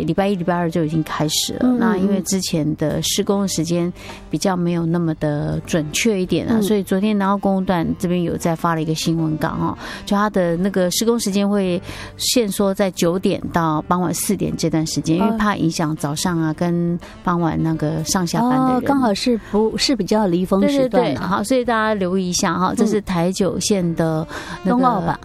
礼拜一、礼拜二就已经开始了。那因为之前的施工的时间比较没有那么的准确一点啊，所以昨天南澳公路段这边有在发了一个新闻稿哦，就它的那个施工时间会限缩在9点到傍晚4点这段时间，因为怕影响早上啊跟傍晚那个上下班的人。 刚好是不是比较离峰时段？ 对，好，所以大家留意一下哈，这是台九线的东澳吧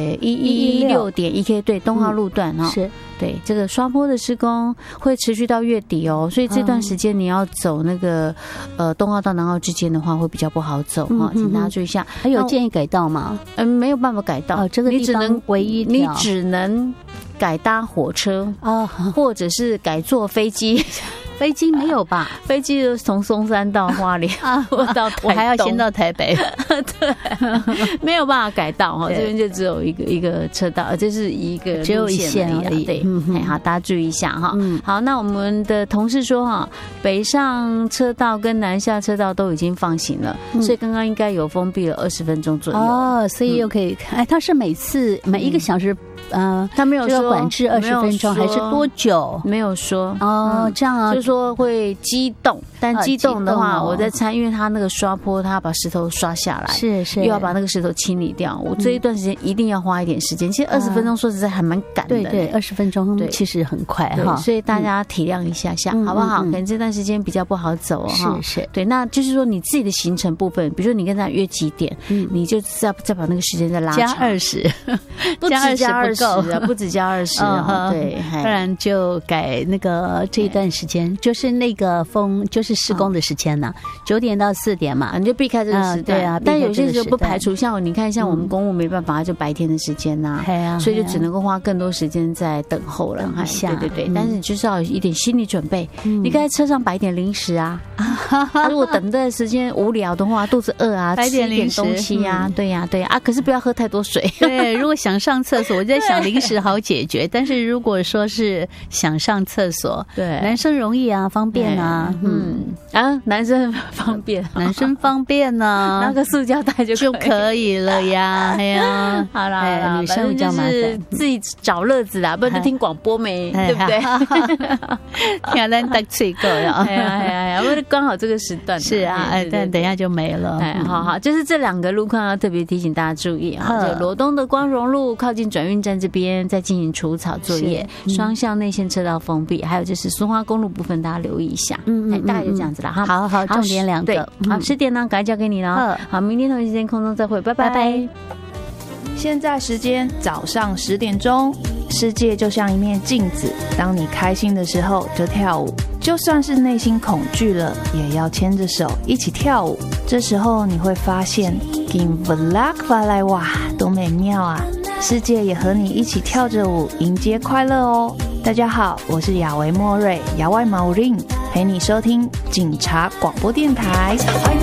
116.1K 对，东澳路段哈，是。对，这个刷坡的施工会持续到月底哦，所以这段时间你要走那个东澳到南澳之间的话，会比较不好走哈，请大家注意一下。 还有建议改道吗？ 没有办法改道， 这个地方唯一你只能改搭火车啊，或者是改坐飞机。 飞机没有吧？ 飞机就从松山到花莲啊， 我还要先到台北。 对，没有办法改道哈，这边就只有一个车道，这是一个只有一线而已。 对，好，大家注意一下哈。好，那我们的同事说哈，北上车道跟南下车道都已经放行了，所以刚刚应该有封闭了20分钟左右哦，所以又可以看。它是每1个小时。 他没有说管制20分钟还是多久？ 没有说哦，这样啊， 就是说会机动，但机动的话，我在猜，因为他那个刷坡，他要把石头刷下来， 是又要把那个石头清理掉，我这一段时间一定要花一点时间。其实20分钟说实在还蛮赶的， 对，20分钟其实很快哈， 所以大家体谅一下下，好不好？可能这段时间比较不好走哈， 是， 对，那就是说你自己的行程部分，比如说你跟他约几点，你就再把那个时间再拉长， 加20， 不止加20。不止加20，对， 不然就改那个这一段时间，就是那个就是施工的时间呢，9点到4点嘛， 你就避开这个时段。 对啊， 但有些时候不排除，像你看，像我们公务没办法，就白天的时间呐，所以就只能够花更多时间在等候了。对，但是你就是要有一点心理准备，你可以在车上摆一点零食啊，如果等的时间无聊的话，肚子饿啊，吃一点东西啊，对呀，可是不要喝太多水。 对，如果想上厕所，我在想零食好解决，但是如果说是想上厕所， 对， 男生容易啊，方便啊， 男生方便， 男生方便啊， 拿个塑胶袋就可以了呀。哎呀， 好啦， 女生比较麻烦， 自己找乐子啦，不然就听广播没，对不对？ 听咱得吹够了， 为了刚好这个时段是啊，但等一下就没了。 好，就是这2个路况要特别提醒大家注意啊，就罗东的光荣路靠近转运站这边在进行除草作业，双向内线车道封闭，还有就是苏花公路部分大家留意一下，大概就这样子了哈。 好，重点2个， 好，10点呢，赶快交给你了。好，明天同一时间空中再会，拜拜。 现在时间早上10点钟，世界就像一面镜子，当你开心的时候就跳舞，就算是内心恐惧了，也要牵着手一起跳舞。这时候你会发现 Give Luck 发来哇，多美妙啊！世界也和你一起跳着舞，迎接快乐哦。大家好，我是亚维莫瑞，亚外毛林，陪你收听警察广播电台。